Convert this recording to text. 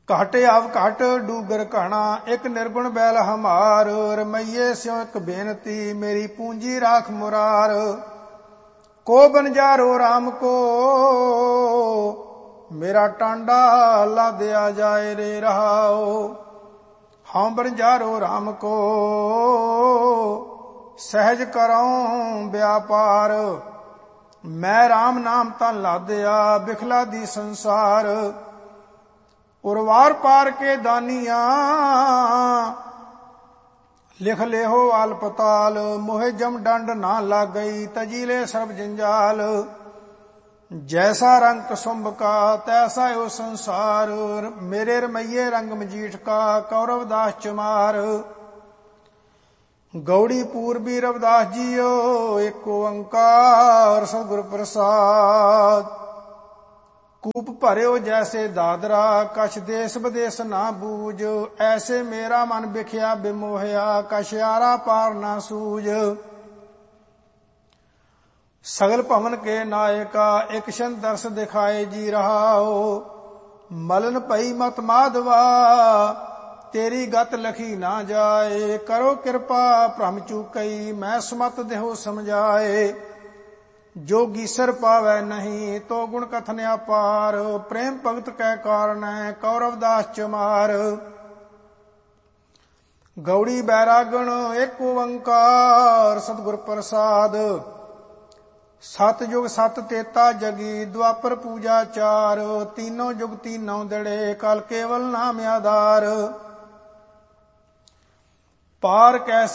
ਘਟ ਆਵ ਘਟ ਡੂਗਰ ਘਾਣਾ, ਇੱਕ ਨਿਰਗੁਣ ਬੈਲ ਹਮਾਰ। ਰਮਈਏ ਸਿਉ ਇੱਕ ਬੇਨਤੀ, ਮੇਰੀ ਪੂੰਜੀ ਰਾਖ ਮੁਰਾਰ। ਕੋ ਬਨਜਾਰੋ ਰਾਮ ਕੋ, ਮੇਰਾ ਟਾਂਡਾ ਲਾਦਿਆ ਜਾਏ ਰੇ ਰਹਾਓ। ਹਉ ਬਨਜਾਰੋ ਰਾਮ ਕੋ, ਸਹਿਜ ਕਰਉ ਵਿਆਪਾਰ। ਮੈਂ ਰਾਮ ਨਾਮ ਤਾਂ ਲਾਦਿਆ, ਬਿਖਲਾ ਦੀ ਸੰਸਾਰ। ਉਰਵਾਰ ਪਾਰ ਕੇ ਦਾਨੀਆਂ, ਲਿਖ ਲਿਹੋ ਅਲਪਤਾਲ। ਮੋਹਿ ਜਮ ਡੰਡ ਨਾ ਲੱਗ ਗਈ, ਤਜੀਲੇ ਸਰਬ ਜੰਜਾਲ। ਜੈਸਾ ਰੰਗ ਕਸੁੰਭ ਕਾ, ਤੈਸਾ ਓ ਸੰਸਾਰ। ਮੇਰੇ ਰਮਈਏ ਰੰਗ ਮਜੀਠ ਕਾ, ਕੌਰਵ ਦਾਸ ਚਮਾਰ। ਗੌੜੀ ਪੂਰਬੀ ਰਵਿਦਾਸ ਜੀਓ, ਏਕ ਓੰਕਾਰ ਸਤਿਗੁਰ ਪ੍ਰਸਾਦ। ਕੂਪ ਭਰਿਓ ਜੈਸੇ ਦਾਦਰਾ, ਕਛ ਦੇਸ ਵਿਦੇਸ ਨਾ ਬੂਝ। ਐਸੇ ਮੇਰਾ ਮਨ ਵਿਖਿਆ ਬਿਮੋਹਿਆ, ਕਛ ਆਰਾ ਪਾਰ ਨਾ ਸੂਝ। ਸਗਲ ਭਵਨ ਕੇ ਨਾਇਕਾ, ਇੱਕ ਸ਼ਨ ਦਰਸ ਦਿਖਾਏ ਜੀ ਰਹਾਓ। ਮਲਨ ਭਈ ਮਤ ਮਾਧਵਾ, ਤੇਰੀ ਗਤ ਲਖੀ ਨਾ ਜਾਏ। ਕਰੋ ਕਿਰਪਾ ਭ੍ਰਮ ਚੂਕਈ, ਮੈਂ ਸਮਤ ਦੇਹੋ ਸਮਝਾਏ। ਜੋ ਗੀਸਰ ਪਾਵੈ ਨਹੀਂ, ਤੋ ਗੁਣ ਕਥਨ ਅਪਾਰ। ਪ੍ਰੇਮ ਭਗਤ ਕੈ ਕਾਰਣੈ, ਕੌਰਵ ਦਾਸ ਚਮਾਰ। ਗੌੜੀ ਬੈਰਾਗਣ ਏਕ ਓੰਕਾਰ ਸਤਿਗੁਰ ਪ੍ਰਸਾਦ। ਸਤ ਜੁਗ ਸਤ ਤੇਤਾ ਜਗੀ, ਦੁਆਪਰ ਪੂਜਾ ਚਾਰ। ਤੀਨੋਂ ਜੁਗ ਤੀਨੋਂ ਦੜੇ, ਕਲ ਕੇਵਲ ਨਾਮ ਆਧਾਰ। ਪਾਰ ਕੈਸੇ